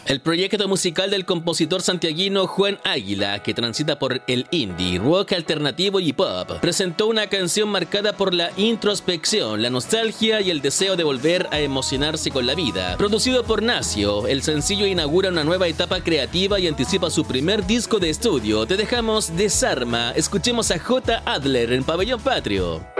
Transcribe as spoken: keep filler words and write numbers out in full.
El proyecto musical del compositor santiaguino Juan Águila, que transita por el indie, rock alternativo y pop, presentó una canción marcada por la introspección, la nostalgia y el deseo de volver a emocionarse con la vida. Producido por Nacio, el sencillo inaugura una nueva etapa creativa y anticipa su primer disco de estudio. Te dejamos Desarma. Escuchemos a J. Adler en Pabellón Patrio.